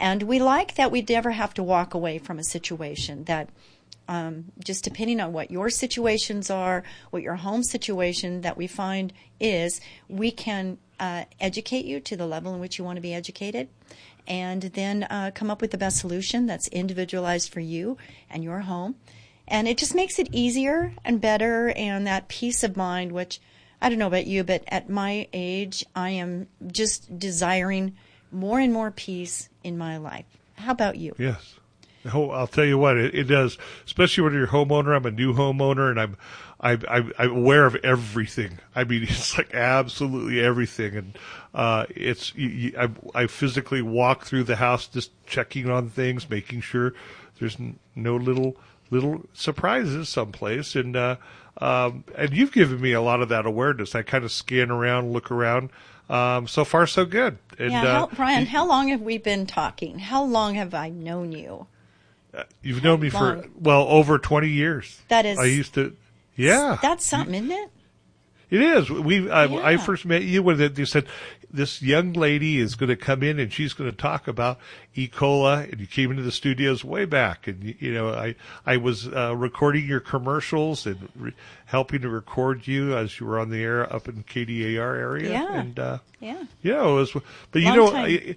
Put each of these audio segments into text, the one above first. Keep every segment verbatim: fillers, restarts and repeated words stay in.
And we like that we never have to walk away from a situation, that um, just depending on what your situations are, what your home situation that we find is, we can uh, educate you to the level in which you want to be educated, and then uh, come up with the best solution that's individualized for you and your home. And it just makes it easier and better, and that peace of mind, which I don't know about you, but at my age, I am just desiring more and more peace in my life. How about you? Yes. Oh, I'll tell you what, it, it does, especially when you're a homeowner. I'm a new homeowner, and I'm, I, I, I'm aware of everything. I mean, it's like absolutely everything. And uh, it's you, you, I, I physically walk through the house just checking on things, making sure there's n- no little little surprises someplace. And uh, um, and you've given me a lot of that awareness. I kind of scan around, look around. Um, so far, so good. And, yeah, how, uh, Brian, you, how long have we been talking? How long have I known you? Uh, you've How known me long? for, well, over twenty years. That is. I used to, yeah. That's something, isn't it? It is. We, I, Yeah. I first met you when they said, this young lady is going to come in and she's going to talk about E. coli, and you came into the studios way back. And, you, you know, I, I was uh, recording your commercials and re- helping to record you as you were on the air up in K D A R area. Yeah. And, uh, Yeah. yeah, it was, but you Long know, time. I,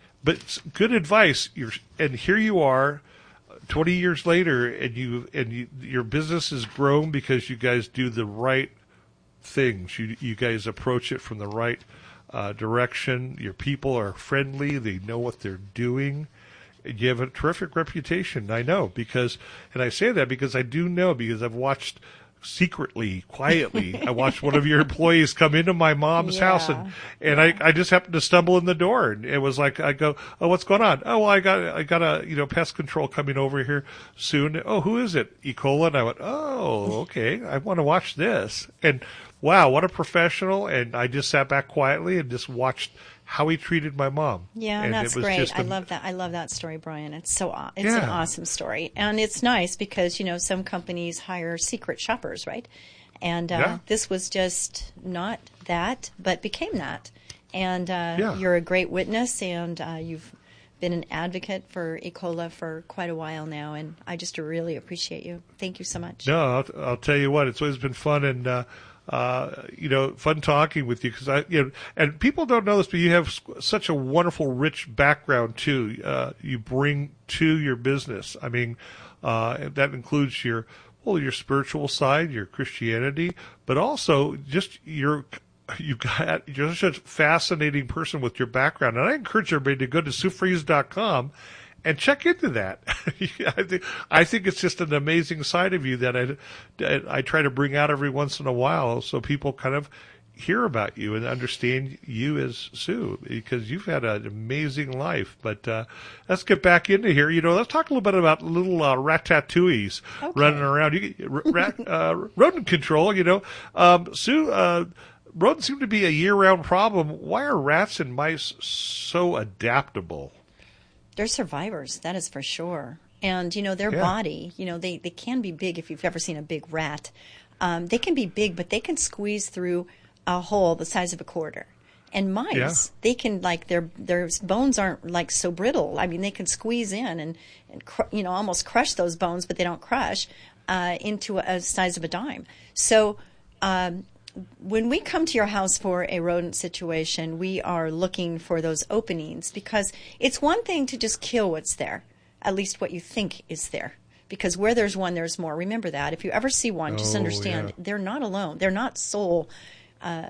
but good advice. You're, and here you are, twenty years later, and you and you, your business has grown because you guys do the right things. You you guys approach it from the right uh, direction. Your people are friendly. They know what they're doing. You have a terrific reputation. I know because, and I say that because I do know, because I've watched secretly, quietly. I watched one of your employees come into my mom's Yeah. house, and and I, I just happened to stumble in the door, and it was like, I go, oh, what's going on? Oh, well, I got I got a you know pest control coming over here soon. Oh, who is it? E. coli. And I went, oh, okay, I want to watch this. And wow, what a professional! And I just sat back quietly and just watched how he treated my mom. Yeah, and that's it was great. just I a- love that. I love that story, Brian. It's so aw- it's Yeah. an awesome story, and it's nice because you know some companies hire secret shoppers, right? And uh, Yeah. this was just not that, but became that. And uh, Yeah. you're a great witness, and uh, you've been an advocate for E. coli for quite a while now, and I just really appreciate you. Thank you so much. No, I'll, I'll tell you what, it's always been fun and, uh, uh, you know, fun talking with you because I, you know, and people don't know this, but you have such a wonderful, rich background too. Uh, you bring to your business. I mean, uh, that includes your, well, your spiritual side, your Christianity, but also just your, you got, you're such a fascinating person with your background. And I encourage everybody to go to sue freeze dot com and check into that. I think I think it's just an amazing side of you that I, that I try to bring out every once in a while, so people kind of hear about you and understand you as Sue, because you've had an amazing life. But uh, let's get back into here. You know, let's talk a little bit about little uh, ratatouilles Okay. running around. You get rat, uh, rodent control. You know, um, Sue. Uh, rodents seem to be a year-round problem. Why are rats and mice so adaptable? They're survivors, that is for sure. And, you know, their Yeah. body, you know, they, they can be big if you've ever seen a big rat. Um, they can be big, but they can squeeze through a hole the size of a quarter. And mice, Yeah. they can, like, their their bones aren't, like, so brittle. I mean, they can squeeze in and, and cr- you know, almost crush those bones, but they don't crush, uh, into a, a size of a dime. So, um, when we come to your house for a rodent situation, we are looking for those openings, because it's one thing to just kill what's there, at least what you think is there. Because where there's one, there's more. Remember that. If you ever see one, just Oh, understand yeah. they're not alone. They're not sole uh,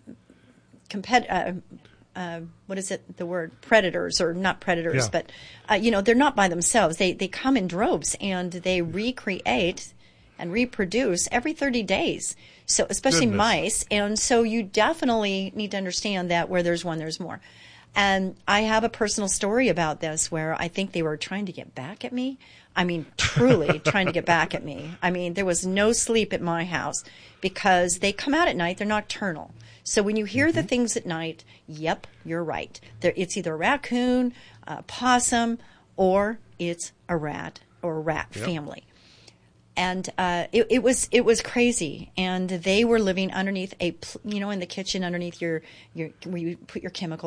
compet- uh, uh, what is it, the word? Predators, or not predators, Yeah. but, uh, you know, they're not by themselves. They, they come in droves, and they recreate and reproduce every thirty days. So especially Goodness. mice. And so you definitely need to understand that where there's one, there's more. And I have a personal story about this where I think they were trying to get back at me. I mean, truly trying to get back at me. I mean, there was no sleep at my house because they come out at night. They're nocturnal. So when you hear the things at night, yep, you're right. There, it's either a raccoon, a possum, or it's a rat or a rat Yep. family. And uh, it, it was it was crazy, and they were living underneath a pl- you know in the kitchen underneath your your where you put your chemicals,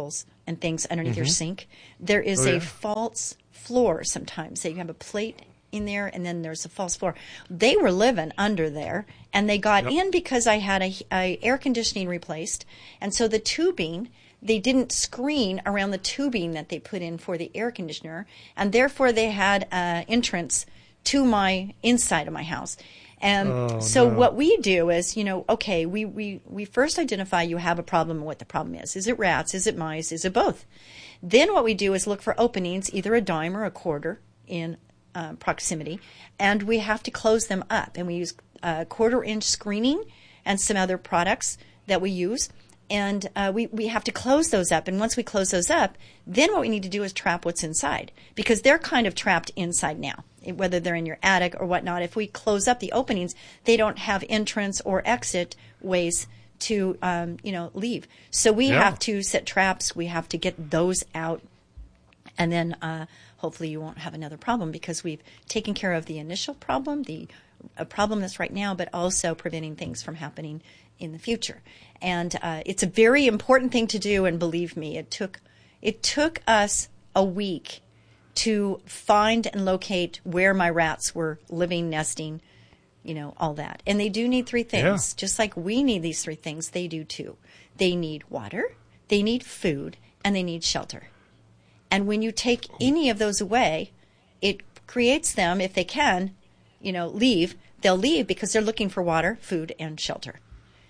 and things underneath mm-hmm. your sink. There is oh, yeah. a false floor sometimes. So you have a plate in there, and then there's a false floor. They were living under there, and they got yep. in because I had a, a air conditioning replaced, and so the tubing, they didn't screen around the tubing that they put in for the air conditioner, and therefore they had an entrance to my inside of my house. And oh, so no. what we do is, you know, okay, we, we, we first identify you have a problem and what the problem is. Is it rats? Is it mice? Is it both? Then what we do is look for openings, either a dime or a quarter in uh, proximity, and we have to close them up. And we use uh, quarter-inch screening and some other products that we use. And uh, we, we have to close those up. And once we close those up, then what we need to do is trap what's inside, because they're kind of trapped inside now, whether they're in your attic or whatnot. If we close up the openings, they don't have entrance or exit ways to, um, you know, leave. So we yeah. have to set traps. We have to get those out. And then uh, hopefully you won't have another problem, because we've taken care of the initial problem, the a problem that's right now, but also preventing things from happening in the future. And uh, it's a very important thing to do. And believe me, it took it took us a week to find and locate where my rats were living, nesting, you know, all that. And they do need three things. Yeah. Just like we need these three things, they do too. They need water, they need food, and they need shelter. And when you take any of those away, it creates them, if they can, you know, leave. They'll leave because they're looking for water, food, and shelter.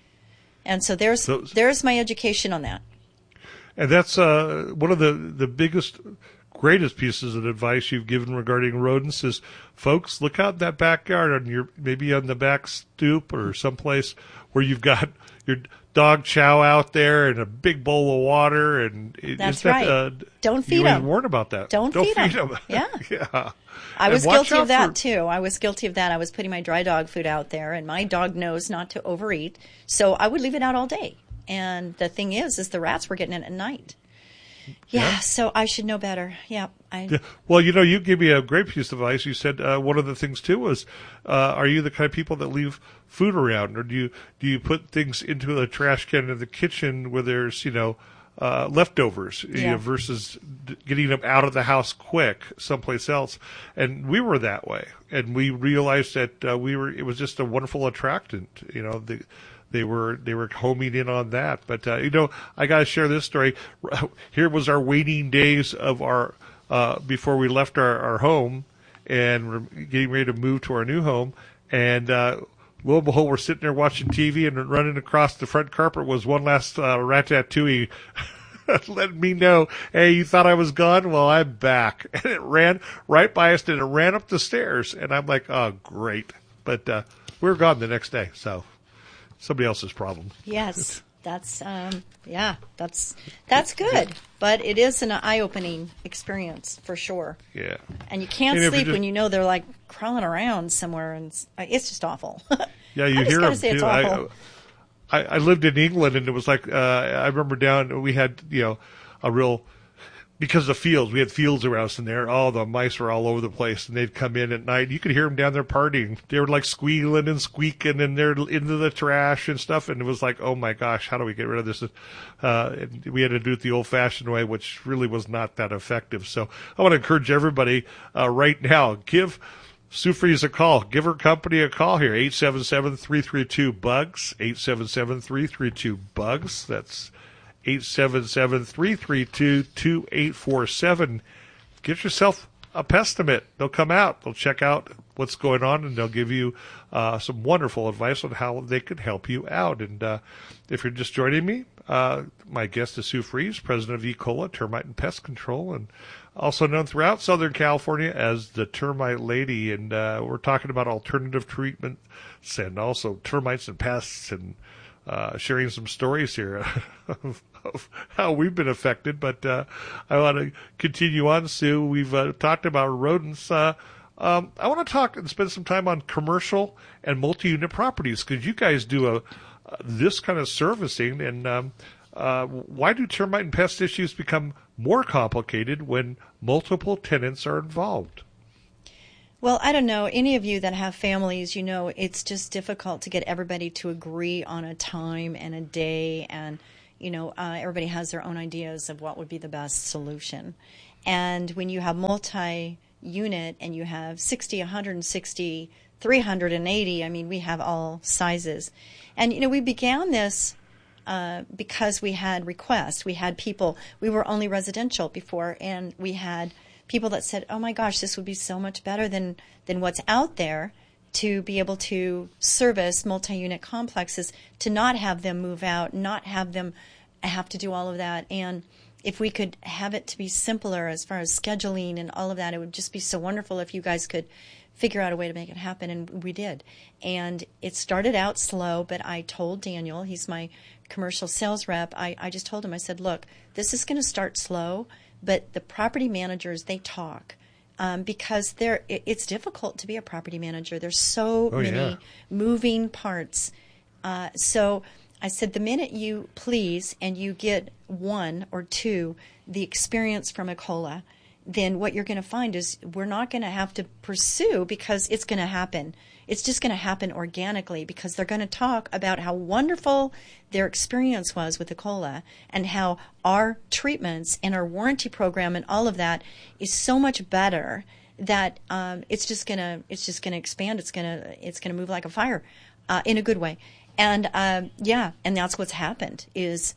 And so there's so, there's my education on that. And that's uh, one of the, the biggest, greatest pieces of advice you've given regarding rodents is, folks, look out in that backyard, on your maybe on the back stoop or someplace where you've got your dog chow out there and a big bowl of water. And it, that's that, right. Uh, Don't feed you them. You warn about that. Don't, Don't feed, feed them. them. Yeah. yeah. I was and guilty of that for... too. I was guilty of that. I was putting my dry dog food out there, and my dog knows not to overeat, so I would leave it out all day. And the thing is, is the rats were getting it at night. Yeah, yeah. So I should know better. Yeah. I... yeah. Well, you know, you gave me a great piece of advice. You said uh, one of the things too was, uh, are you the kind of people that leave food around, or do you do you put things into the trash can in the kitchen where there's, you know, uh, leftovers, yeah. you know, versus d- getting them out of the house quick someplace else? And we were that way, and we realized that uh, we were. It was just a wonderful attractant, you know. The They were they were homing in on that. But, uh, you know, I got to share this story. Here was our waiting days of our uh, before we left our, our home, and we're getting ready to move to our new home. And uh, lo and behold, we're sitting there watching T V, and running across the front carpet was one last uh, ratatouille letting me know, hey, you thought I was gone? Well, I'm back. And it ran right by us, and it ran up the stairs. And I'm like, oh, great. But uh, we were gone the next day, so. Somebody else's problem. Yes, that's um, yeah, that's that's good. But it is an eye-opening experience for sure. Yeah, and you can't and sleep you just, when you know they're like crawling around somewhere, and it's, it's just awful. Yeah, you I hear them say too. it's awful. I, I I lived in England, and it was like uh, I remember down. We had you know a real. Because the fields, we had fields around us, and there, all the mice were all over the place, and they'd come in at night. You could hear them down there partying. They were like squealing and squeaking, and they're into the trash and stuff. And it was like, oh my gosh, how do we get rid of this? Uh, and we had to do it the old-fashioned way, which really was not that effective. So I want to encourage everybody uh, right now, give Sue Fries a call. Give her company a call here, eight seven seven, three three two, B U G S, eight seven seven, three three two, B U G S. That's eight seven seven, three three two, two eight four seven. Get yourself a Pestimit. They'll come out. They'll check out what's going on, and they'll give you uh, some wonderful advice on how they could help you out. And uh, if you're just joining me, uh, my guest is Sue Fries, president of E. Cola Termite and Pest Control, and also known throughout Southern California as the Termite Lady. And uh, we're talking about alternative treatments and also termites and pests, and uh, sharing some stories here of, of how we've been affected. But uh, I want to continue on, Sue. We've uh, talked about rodents. Uh, um, I want to talk and spend some time on commercial and multi-unit properties, because you guys do a uh, this kind of servicing. And um, uh, why do termite and pest issues become more complicated when multiple tenants are involved? Well, I don't know. Any of you that have families, you know, it's just difficult to get everybody to agree on a time and a day. And, you know, uh, everybody has their own ideas of what would be the best solution. And when you have multi-unit and you have sixty, one hundred sixty, three hundred eighty, I mean, we have all sizes. And, you know, we began this uh, because we had requests. We had people, we were only residential before, and we had people that said, oh my gosh, this would be so much better than, than what's out there, to be able to service multi-unit complexes, to not have them move out, not have them have to do all of that. And if we could have it to be simpler as far as scheduling and all of that, it would just be so wonderful if you guys could figure out a way to make it happen. And we did. And it started out slow, but I told Daniel, he's my commercial sales rep, I, I just told him, I said, look, this is going to start slow, but the property managers, they talk. Um, because there, it, it's difficult to be a property manager. There's so oh, many yeah. moving parts. Uh, so I said, the minute you please and you get one or two, the experience from a COLA, then what you're going to find is we're not going to have to pursue, because it's going to happen. It's just going to happen organically, because they're going to talk about how wonderful their experience was with the COLA, and how our treatments and our warranty program and all of that is so much better that um, it's just going to it's just going to expand. It's going to it's going to move like a fire, uh, in a good way. And um, yeah, and that's what's happened. Is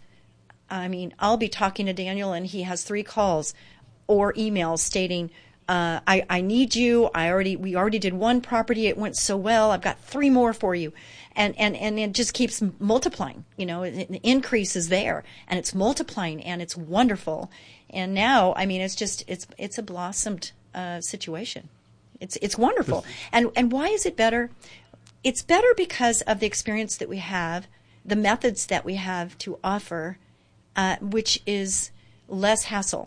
I mean, I'll be talking to Daniel, and he has three calls or emails stating, Uh, I, I need you. I already we already did one property. It went so well. I've got three more for you, and and, and it just keeps multiplying. You know, it, the increase is there, and it's multiplying, and it's wonderful. And now, I mean, it's just it's it's a blossomed uh, situation. It's it's wonderful. And and why is it better? It's better because of the experience that we have, the methods that we have to offer, uh, which is less hassle.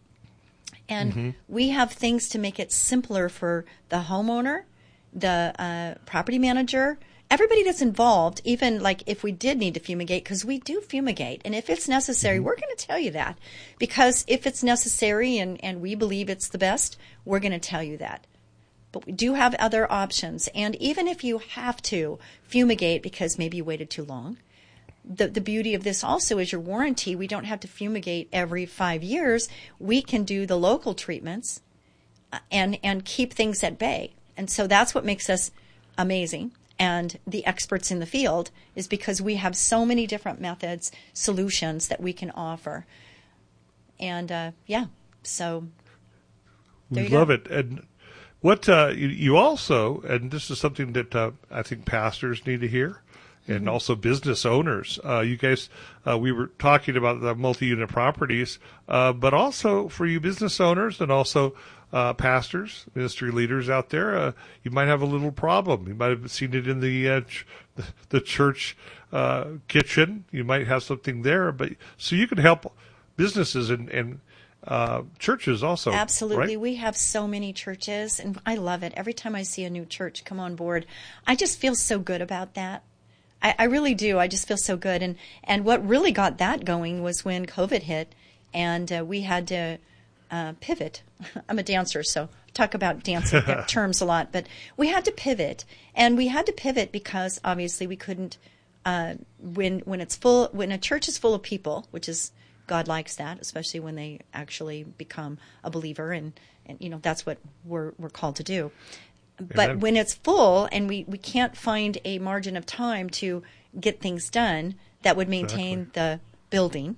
And mm-hmm. we have things to make it simpler for the homeowner, the uh, property manager, everybody that's involved, even like if we did need to fumigate, because we do fumigate. And if it's necessary, mm-hmm. we're going to tell you that. Because if it's necessary and, and we believe it's the best, we're going to tell you that. But we do have other options. And even if you have to fumigate because maybe you waited too long, The, the beauty of this also is your warranty. We don't have to fumigate every five years. We can do the local treatments and and keep things at bay. And so that's what makes us amazing and the experts in the field, is because we have so many different methods, solutions that we can offer. And uh, yeah, so there we you love go. it. And what uh, you, you also, and this is something that uh, I think pastors need to hear, and mm-hmm. also business owners. Uh, you guys, uh, we were talking about the multi-unit properties, uh, but also for you business owners and also uh, pastors, ministry leaders out there, uh, you might have a little problem. You might have seen it in the uh, ch- the church uh, kitchen. You might have something there, but so you can help businesses and, and uh, churches also. Absolutely. Right? We have so many churches, and I love it. Every time I see a new church come on board, I just feel so good about that. I, I really do. I just feel so good. And, and what really got that going was when COVID hit, and uh, we had to uh, pivot. I'm a dancer, so I talk about dancing terms a lot. But we had to pivot, and we had to pivot because obviously we couldn't. Uh, when when it's full, when a church is full of people, which is God likes that, especially when they actually become a believer, and, and you know that's what we're we're called to do. But Amen. when it's full and we, we can't find a margin of time to get things done that would maintain exactly. the building,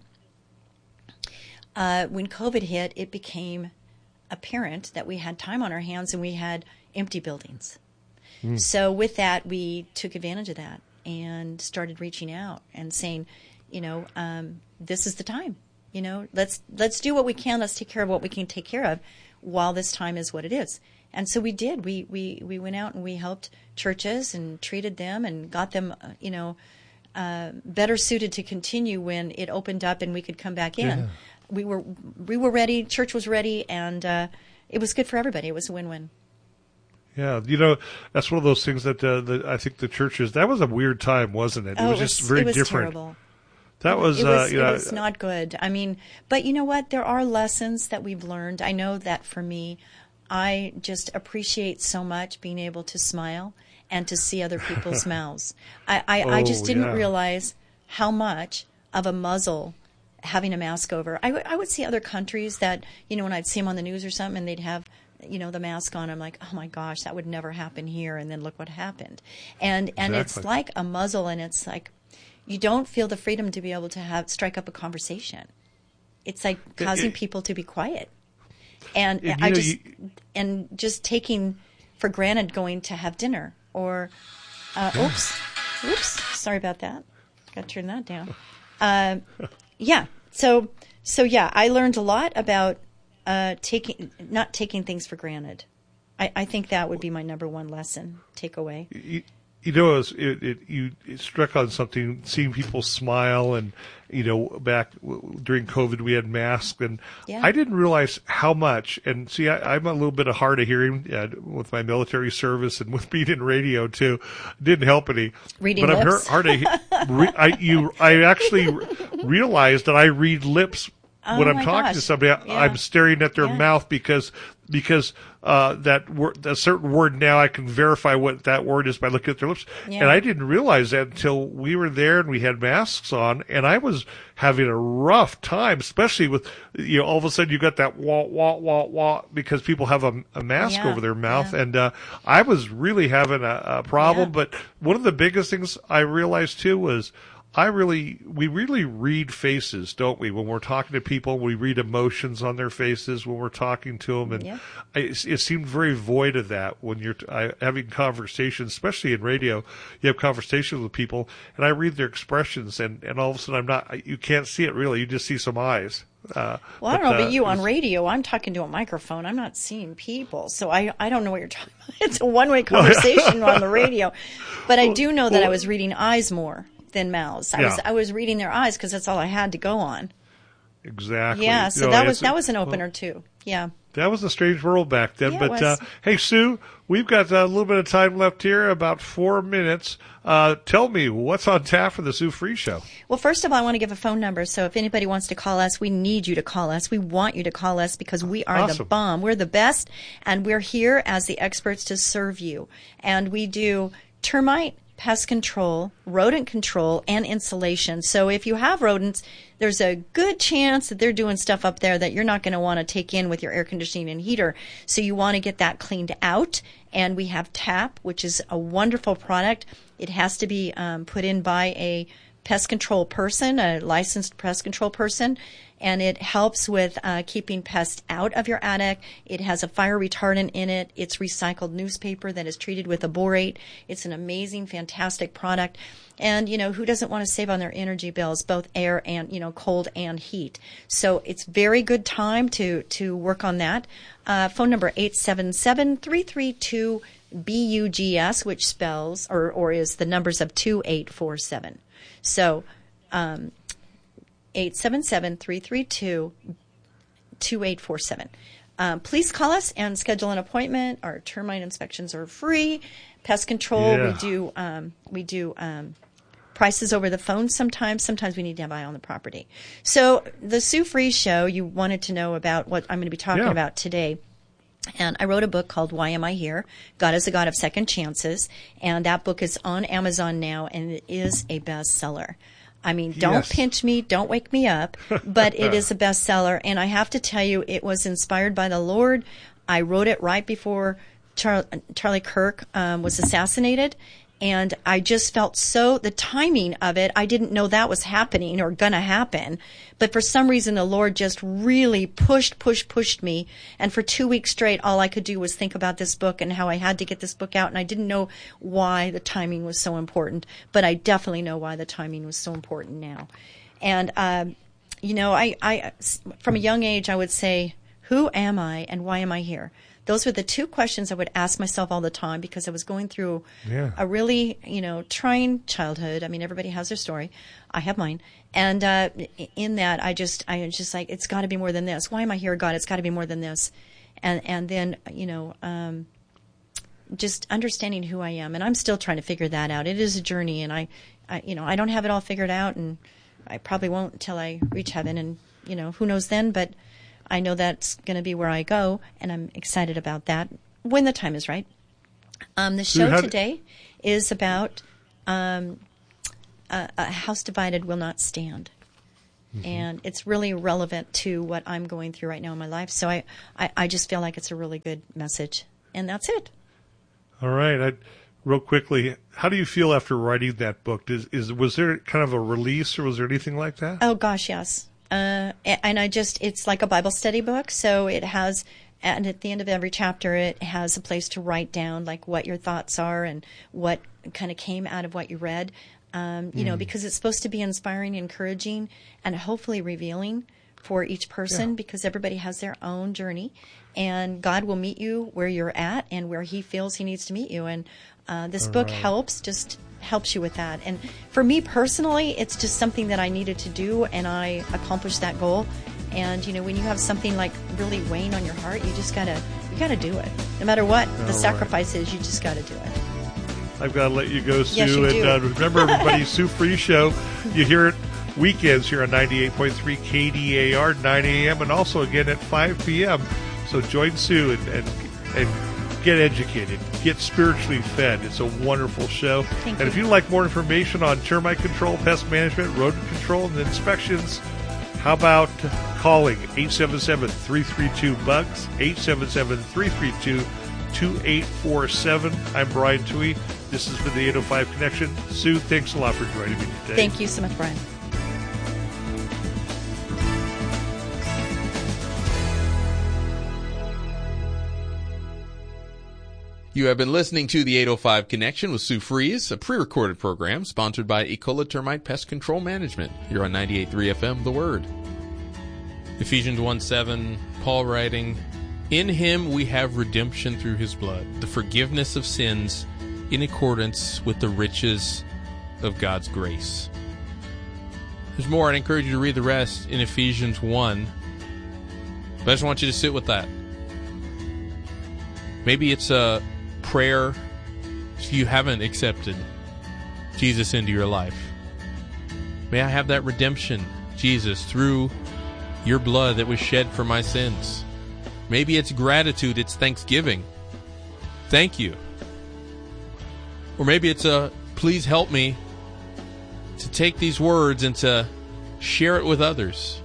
uh, when COVID hit, it became apparent that we had time on our hands and we had empty buildings. Mm. So with that, we took advantage of that and started reaching out and saying, you know, um, this is the time. You know, let's let's do what we can. Let's take care of what we can take care of while this time is what it is. And so we did. We, we, we went out and we helped churches and treated them and got them, uh, you know, uh, better suited to continue when it opened up and we could come back in. Yeah. We were we were ready. Church was ready, and uh, it was good for everybody. It was a win-win. Yeah, you know, that's one of those things that uh, the, I think the churches. That was a weird time, wasn't it? It oh, was it was, just very it was different. Terrible. That was, it was, uh, you know, it was not good. I mean, but you know what? There are lessons that we've learned. I know that for me, I just appreciate so much being able to smile and to see other people's mouths. I, I, oh, I just didn't yeah. realize how much of a muzzle having a mask over. I, w- I would see other countries that, you know, when I'd see them on the news or something and they'd have, you know, the mask on, I'm like, oh my gosh, that would never happen here. And then look what happened. And, and Exactly. it's like a muzzle, and it's like, you don't feel the freedom to be able to have, strike up a conversation. It's like causing it, people to be quiet. And and, I know, just, you, and just taking for granted going to have dinner or, uh, oops, oops, sorry about that. Got to turn that down. Uh, yeah. So, so yeah, I learned a lot about, uh, taking, not taking things for granted. I, I think that would be my number one lesson, takeaway. you, you know, it, was, it, it you it struck on something. Seeing people smile, and you know, back w- during COVID, we had masks, and Yeah. I didn't realize how much. And see, I, I'm a little bit of hard of hearing uh, with my military service and with being in radio too. Didn't help any. Reading but lips. I'm hard of. Re- I you I actually realized that I read lips. Oh When I'm my talking gosh. to somebody, I, Yeah. I'm staring at their Yeah. mouth because because uh, that word, a certain word, now I can verify what that word is by looking at their lips. Yeah. And I didn't realize that until we were there and we had masks on, and I was having a rough time, especially with, you know, all of a sudden you got that wah wah wah wah because people have a, a mask Yeah. over their mouth, Yeah. and uh, I was really having a, a problem. Yeah. But one of the biggest things I realized too was, I really, we really read faces, don't we? When we're talking to people, we read emotions on their faces when we're talking to them. And Yeah. I, it seemed very void of that when you're I, having conversations, especially in radio. You have conversations with people, and I read their expressions, and, and all of a sudden I'm not, you can't see it really. You just see some eyes. Uh, Well, I don't know uh, about you. it On was- radio, I'm talking to a microphone. I'm not seeing people. So I, I don't know what you're talking about. It's a one-way conversation on the radio. But I do know that I well- was reading eyes more than mouths. I Yeah. was I was reading their eyes because that's all I had to go on. Exactly. Yeah, You so know, that was it's- that was an opener too. Yeah. That was a strange world back then. Yeah, it but uh, was. hey, Sue, we've got a little bit of time left here, about four minutes. Uh, tell me, what's on tap for the Sue Free Show? Well, first of all, I want to give a phone number. So if anybody wants to call us, we need you to call us. We want you to call us because we are the Awesome. bomb. We're the best, and we're here as the experts to serve you. And we do termite, pest control, rodent control, and insulation. So if you have rodents, there's a good chance that they're doing stuff up there that you're not going to want to take in with your air conditioning and heater. So you want to get that cleaned out. And we have T A P, which is a wonderful product. It has to be um, put in by a pest control person, a licensed pest control person, and it helps with uh, keeping pests out of your attic. It has a fire retardant in it. It's recycled newspaper that is treated with a borate. It's an amazing, fantastic product. And, you know, who doesn't want to save on their energy bills, both air and, you know, cold and heat? So it's very good time to, to work on that. Uh, phone number eight seven seven, three three two, B U G S, which spells, or, or is the numbers of two eight four seven. So, um, eight seven seven, three three two, two eight four seven. Um, please call us and schedule an appointment. Our termite inspections are free. Pest control, Yeah. we do um, we do um, prices over the phone sometimes. Sometimes we need to have eye on the property. So the Sue Free Show, you wanted to know about what I'm going to be talking Yeah. about today. And I wrote a book called Why Am I Here? God is a God of Second Chances. And that book is on Amazon now, and it is a bestseller. I mean, don't Yes. pinch me, don't wake me up, but it is a bestseller. And I have to tell you, it was inspired by the Lord. I wrote it right before Char- Charlie Kirk um, was assassinated. And I just felt so, the timing of it, I didn't know that was happening or gonna happen. But for some reason, the Lord just really pushed, pushed, pushed me. And for two weeks straight, all I could do was think about this book and how I had to get this book out. And I didn't know why the timing was so important. But I definitely know why the timing was so important now. And, um, you know, I, I, from a young age, I would say, who am I and why am I here? Those were the two questions I would ask myself all the time because I was going through Yeah. a really, you know, trying childhood. I mean, everybody has their story. I have mine. And uh, in that, I just, I was just like, it's got to be more than this. Why am I here, God? It's got to be more than this. And and then, you know, um, just understanding who I am. And I'm still trying to figure that out. It is a journey, and I, I, you know, I don't have it all figured out, and I probably won't until I reach heaven. And you know, who knows then? But I know that's going to be where I go, and I'm excited about that when the time is right. Um, the show how d- today is about um, a, a house divided will not stand. Mm-hmm. And it's really relevant to what I'm going through right now in my life. So I, I, I just feel like it's a really good message. And that's it. All right. I, real quickly, how do you feel after writing that book? Is, is was there kind of a release, or was there anything like that? Oh, gosh, yes. Uh, and I just, it's like a Bible study book. So it has, and at the end of every chapter, it has a place to write down like what your thoughts are and what kind of came out of what you read. Um, you mm. know, because it's supposed to be inspiring, encouraging, and hopefully revealing for each person, yeah. because everybody has their own journey, and God will meet you where you're at and where He feels He needs to meet you. And uh, this All book right. helps, just helps you with that. And for me personally, it's just something that I needed to do, and I accomplished that goal. And you know, when you have something like really weighing on your heart, you just gotta you gotta do it. No matter what All the right. sacrifice is, you just gotta do it. I've got to let you go, Sue. Yes, you and do. Uh, remember, everybody, Sue Fries Show. You hear it weekends here on ninety-eight point three K D A R, nine a.m., and also again at five p.m. So join Sue and, and, and get educated, get spiritually fed. It's a wonderful show. Thank and you. if you'd like more information on termite control, pest management, rodent control, and inspections, how about calling eight seven seven, three three two, B U G S, eight seven seven, three three two, two eight four seven. I'm Brian Toohey. This has been the eight oh five Connection. Sue, thanks a lot for joining me today. Thank you so much, Brian. You have been listening to the eight oh five Connection with Sue Fries, a pre-recorded program sponsored by Ecola Termite Pest Control Management. Here on ninety-eight point three F M, The Word. Ephesians one seven, Paul writing, "In Him we have redemption through His blood, the forgiveness of sins in accordance with the riches of God's grace." There's more. I'd encourage you to read the rest in Ephesians one. But I just want you to sit with that. Maybe it's a prayer if you haven't accepted Jesus into your life. May I have that redemption, Jesus, through your blood that was shed for my sins. Maybe it's gratitude, it's thanksgiving. Thank you. Or maybe it's a, please help me to take these words and to share it with others.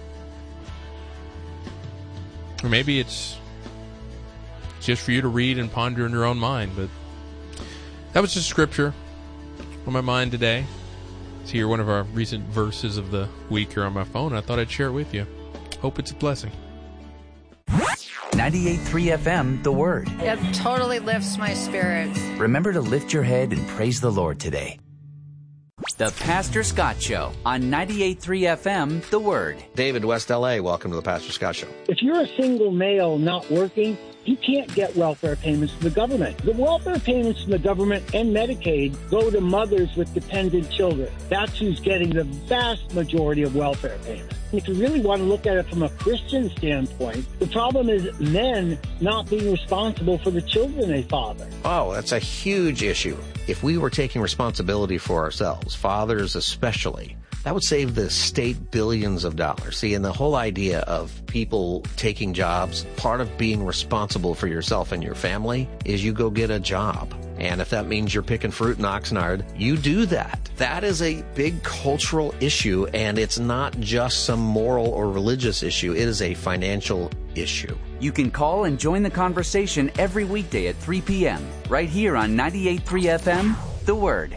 Or maybe it's just for you to read and ponder in your own mind. But that was just scripture on my mind today. To hear one of our recent verses of the week here on my phone. I thought I'd share it with you. Hope it's a blessing. ninety-eight point three F M, The Word. It totally lifts my spirits. Remember to lift your head and praise the Lord today. The Pastor Scott Show on ninety-eight point three F M, The Word. David, West L A, welcome to the Pastor Scott Show. If you're a single male not working, you can't get welfare payments from the government. The welfare payments from the government and Medicaid go to mothers with dependent children. That's who's getting the vast majority of welfare payments. If you really want to look at it from a Christian standpoint, the problem is men not being responsible for the children they father. Oh, that's a huge issue. If we were taking responsibility for ourselves, fathers especially, that would save the state billions of dollars. See, and the whole idea of people taking jobs, part of being responsible for yourself and your family is you go get a job. And if that means you're picking fruit in Oxnard, you do that. That is a big cultural issue, and it's not just some moral or religious issue. It is a financial issue. You can call and join the conversation every weekday at three p.m. right here on ninety-eight point three F M, The Word.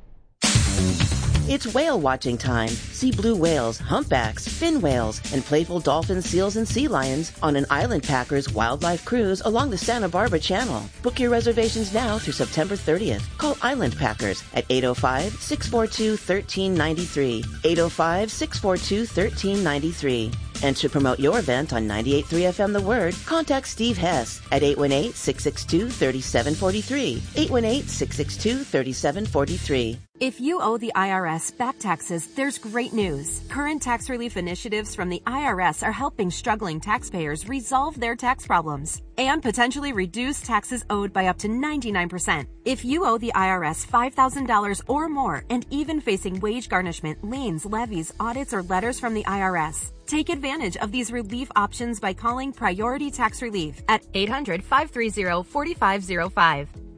It's whale watching time. See blue whales, humpbacks, fin whales, and playful dolphins, seals, and sea lions on an Island Packers wildlife cruise along the Santa Barbara Channel. Book your reservations now through September thirtieth. Call Island Packers at eight oh five, six four two, one three nine three, eight oh five, six four two, one three nine three. And to promote your event on ninety-eight point three F M The Word, contact Steve Hess at eight one eight, six six two, three seven four three, eight one eight, six six two, three seven four three. If you owe the I R S back taxes, there's great news. Current tax relief initiatives from the I R S are helping struggling taxpayers resolve their tax problems and potentially reduce taxes owed by up to ninety-nine percent. If you owe the I R S five thousand dollars or more and even facing wage garnishment, liens, levies, audits, or letters from the I R S, take advantage of these relief options by calling Priority Tax Relief at eight hundred, five three zero, four five zero five.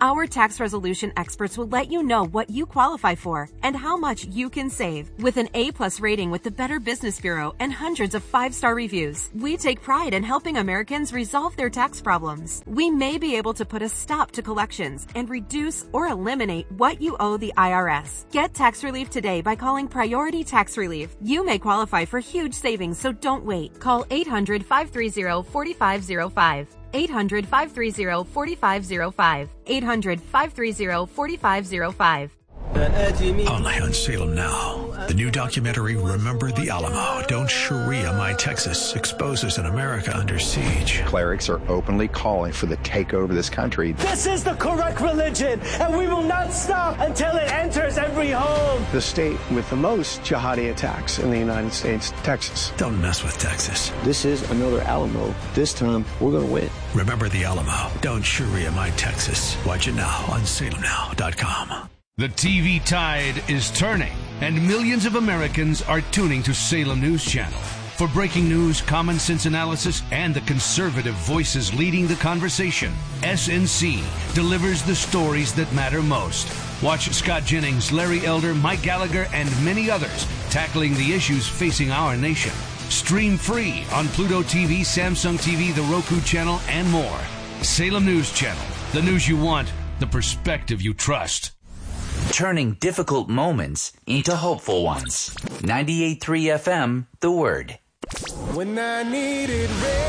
Our tax resolution experts will let you know what you qualify for and how much you can save. With an A-plus rating with the Better Business Bureau and hundreds of five-star reviews, we take pride in helping Americans resolve their tax problems. We may be able to put a stop to collections and reduce or eliminate what you owe the I R S. Get tax relief today by calling Priority Tax Relief. You may qualify for huge savings, so don't wait. Call eight hundred, five three zero, four five zero five. eight hundred, five three zero, four five zero five. eight hundred, five three zero, four five zero five. Only on Salem Now. The new documentary, Remember the Alamo, Don't Sharia My Texas, exposes an America under siege. Clerics are openly calling for the takeover of this country. This is the correct religion, and we will not stop until it enters every home. The state with the most jihadi attacks in the United States, Texas. Don't mess with Texas. This is another Alamo. This time, we're going to win. Remember the Alamo, Don't Sharia My Texas. Watch it now on salem now dot com. The T V tide is turning, and millions of Americans are tuning to Salem News Channel. For breaking news, common sense analysis, and the conservative voices leading the conversation, S N C delivers the stories that matter most. Watch Scott Jennings, Larry Elder, Mike Gallagher, and many others tackling the issues facing our nation. Stream free on Pluto T V, Samsung T V, the Roku channel, and more. Salem News Channel. The news you want, the perspective you trust. Turning difficult moments into hopeful ones. ninety-eight point three F M, The Word. When I needed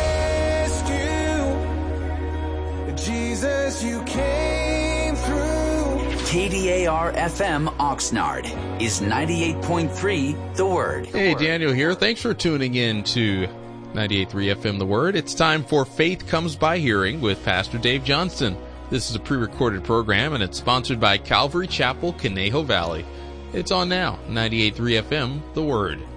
rescue, Jesus, you came through. K D A R F M Oxnard is ninety-eight point three The Word. Hey, Daniel here. Thanks for tuning in to ninety-eight point three F M The Word. It's time for Faith Comes by Hearing with Pastor Dave Johnston. This is a pre-recorded program, and it's sponsored by Calvary Chapel, Conejo Valley. It's on now, ninety-eight point three F M, The Word.